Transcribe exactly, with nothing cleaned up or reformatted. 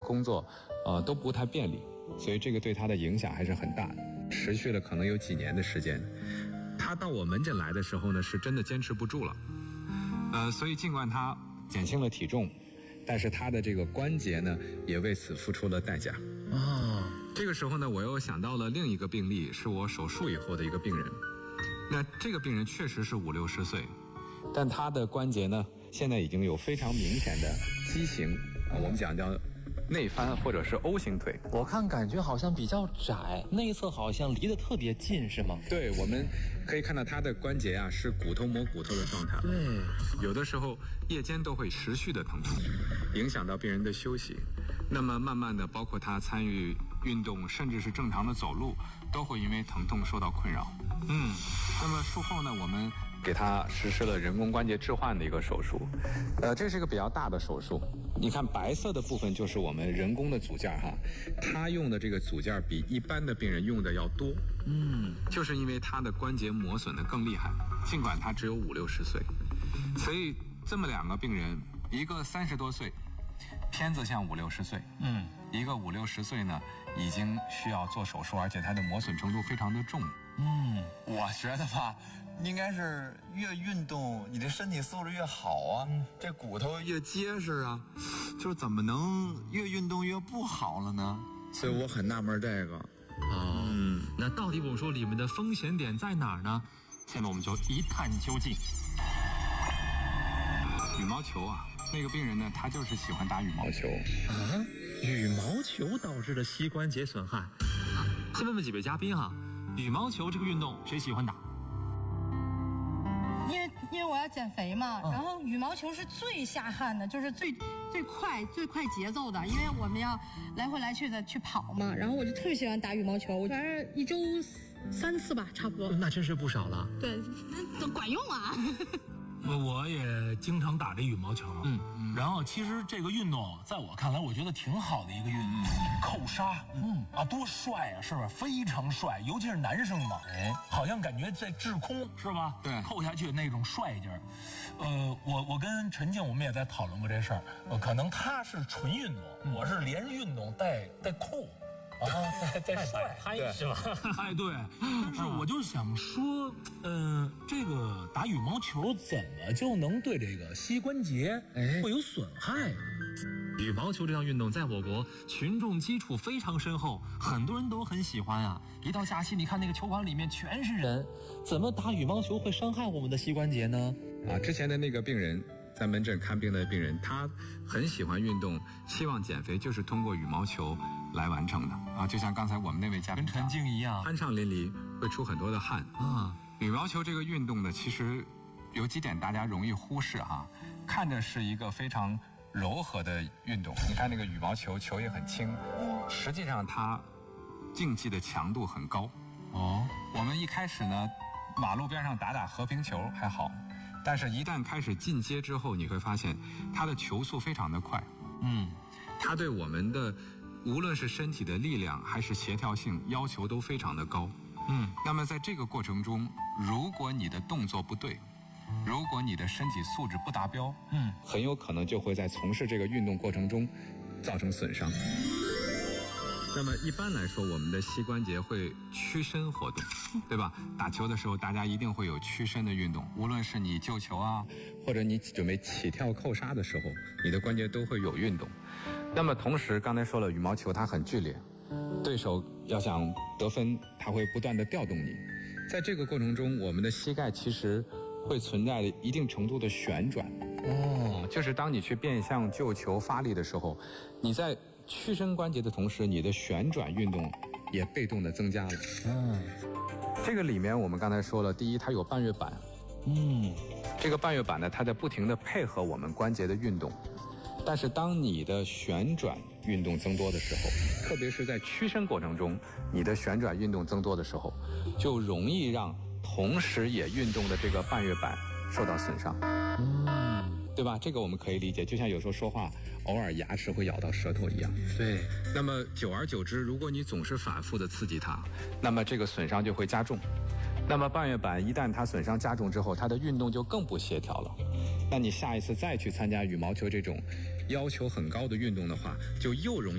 工作，呃，都不太便利，所以这个对他的影响还是很大的，持续了可能有几年的时间。他到我门诊来的时候呢，是真的坚持不住了，呃，所以尽管他减轻了体重，但是他的这个关节呢，也为此付出了代价。 哦， 这个时候呢，我又想到了另一个病例，是我手术以后的一个病人。那这个病人确实是五六十岁，但他的关节呢，现在已经有非常明显的畸形啊，我们讲叫内翻或者是 O 型腿。 我看感觉好像比较窄，内侧好像离得特别近，是吗？ 对，我们可以看到他的关节啊是骨头磨骨头的状态。 对， 有的时候夜间都会持续的疼痛，影响到病人的休息。那么慢慢的，包括他参与运动，甚至是正常的走路，都会因为疼痛受到困扰。嗯，那么术后呢，我们给他实施了人工关节置换的一个手术。呃，这是一个比较大的手术。你看白色的部分就是我们人工的组件哈，他用的这个组件比一般的病人用的要多。嗯，就是因为他的关节磨损的更厉害，尽管他只有五六十岁，所以这么两个病人，一个三十多岁，片子像五六十岁，嗯，一个五六十岁呢，已经需要做手术，而且它的磨损程度非常的重。 嗯，我觉得吧，应该是越运动，你的身体素质越好啊，嗯、这骨头越结实啊，就是怎么能越运动越不好了呢？所以我很纳闷这个。 哦，嗯，那到底我们说里面的风险点在哪儿呢？现在我们就一探究竟。 羽毛球啊，那个病人呢，他就是喜欢打羽毛球啊，羽毛球导致的膝关节损害。啊，先问问几位嘉宾哈，羽毛球这个运动谁喜欢打？ 因为因为我要减肥嘛，然后羽毛球是最下汗的，就是最最快最快节奏的，因为我们要来回来去的去跑嘛，然后我就特别喜欢打羽毛球，我反正一周三次吧，差不多。 那真是不少了。 对，那管用啊。 我我也经常打这羽毛球，嗯，嗯然后其实这个运动在我看来，我觉得挺好的一个运动，扣杀，嗯啊，多帅啊，是吧？非常帅，尤其是男生嘛，哎，好像感觉在滞空，是吧？ 对， 扣下去那种帅劲儿。呃，我我跟陈静我们也在讨论过这事儿，呃，可能他是纯运动，嗯、我是连运动带带扣。啊，在帅嗨是吧？ 哎，对，但是我就想说，呃，这个打羽毛球怎么就能对这个膝关节会有损害？ 羽毛球这项运动在我国群众基础非常深厚，很多人都很喜欢啊。一到假期，你看那个球馆里面全是人，怎么打羽毛球会伤害我们的膝关节呢？ 啊，之前的那个病人在门诊看病的病人，他很喜欢运动，希望减肥，就是通过羽毛球来完成的啊。就像刚才我们那位嘉宾跟陈静一样， 酣畅淋漓，会出很多的汗啊。羽毛球这个运动呢，其实有几点大家容易忽视哈，看着是一个非常柔和的运动，你看那个羽毛球球也很轻，实际上它竞技的强度很高哦。我们一开始呢，马路边上打打和平球还好，但是一旦开始进阶之后，你会发现它的球速非常的快，嗯，它对我们的无论是身体的力量还是协调性要求都非常的高，嗯，那么在这个过程中，如果你的动作不对，如果你的身体素质不达标，嗯，很有可能就会在从事这个运动过程中造成损伤。那么一般来说，我们的膝关节会屈伸活动，对吧？打球的时候，大家一定会有屈伸的运动，无论是你救球啊，或者你准备起跳扣杀的时候，你的关节都会有运动。那么同时，刚才说了，羽毛球它很剧烈，对手要想得分，它会不断的调动你。在这个过程中，我们的膝盖其实会存在一定程度的旋转。哦，就是当你去变向救球发力的时候，你在屈伸关节的同时，你的旋转运动也被动的增加了。嗯，这个里面我们刚才说了，第一，它有半月板。嗯，这个半月板呢，它在不停的配合我们关节的运动。但是当你的旋转运动增多的时候，特别是在屈伸过程中，你的旋转运动增多的时候，就容易让同时也运动的这个半月板受到损伤。嗯，对吧？这个我们可以理解，就像有时候说话偶尔牙齿会咬到舌头一样。 对。 那么久而久之，如果你总是反复的刺激它，那么这个损伤就会加重。那么半月板一旦它损伤加重之后，它的运动就更不协调了。那你下一次再去参加羽毛球这种要求很高的运动的话，就又容易